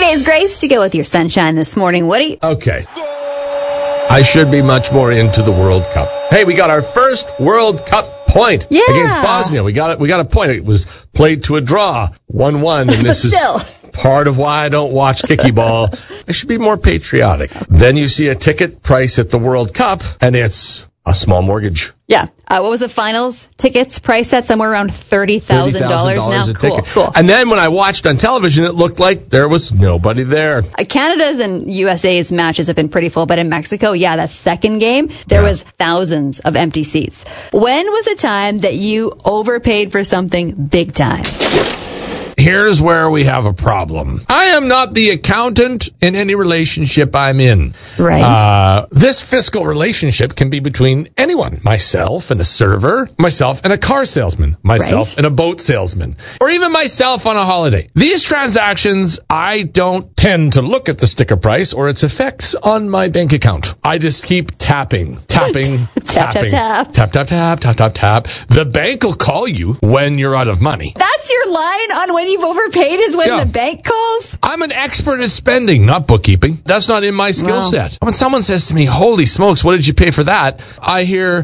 It's Grace to go with your sunshine this morning, Woody. Okay. I should be much more into the World Cup. Hey, we got our first World Cup point against Bosnia. We got a point. It was played to a draw, 1-1, and this is part of why I don't watch kicky ball. I should be more patriotic. Then you see a ticket price at the World Cup, and it's a small mortgage. Yeah. What was the finals tickets price at? Somewhere around $30,000 now. A ticket. Cool. And then when I watched on television, it looked like there was nobody there. Canada's and USA's matches have been pretty full, but in Mexico, that second game, there was thousands of empty seats. When was a time that you overpaid for something big time? Here's where we have a problem. I am not the accountant in any relationship I'm in. Right. This fiscal relationship can be between anyone. Myself and a server, myself and a car salesman, myself and a boat salesman, or even myself on a holiday. These transactions, I don't tend to look at the sticker price or its effects on my bank account. I just keep tapping. Tap, tap, tap. Tap, tap, tap, tap, tap, tap. The bank will call you when you're out of money. That's your line on when you've overpaid is when the bank calls? I'm an expert at spending, not bookkeeping. That's not in my skill set. When someone says to me, holy smokes, what did you pay for that? I hear...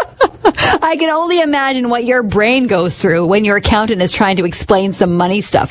I can only imagine what your brain goes through when your accountant is trying to explain some money stuff